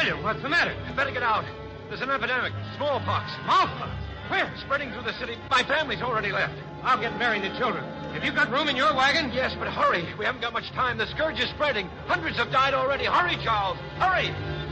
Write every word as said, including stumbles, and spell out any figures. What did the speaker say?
William, what's the matter? Better get out. There's an epidemic. Smallpox. Smallpox? Where? Spreading through the city. My family's already left. I'll get Mary and the children. Have you got room in your wagon? Yes, but hurry. We haven't got much time. The scourge is spreading. Hundreds have died already. Hurry, Charles. Hurry.